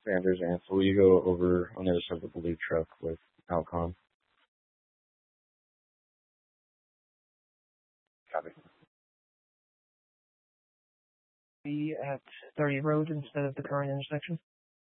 Sanders, and will you go over on the other side of the blue truck with Alcon? Copy. Be at 30 Road instead of the current intersection.